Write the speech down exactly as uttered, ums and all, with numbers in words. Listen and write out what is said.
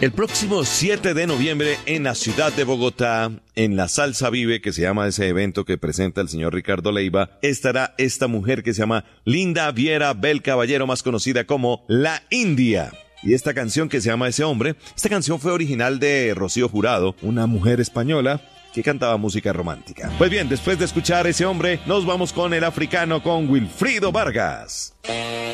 El próximo siete de noviembre en la ciudad de Bogotá, en la Salsa Vive, que se llama ese evento que presenta el señor Ricardo Leiva, estará esta mujer que se llama Linda Viera Bel Caballero, más conocida como La India. Y esta canción que se llama Ese Hombre, esta canción fue original de Rocío Jurado, una mujer española que cantaba música romántica. Pues bien, después de escuchar Ese Hombre, nos vamos con el africano, con Wilfrido Vargas.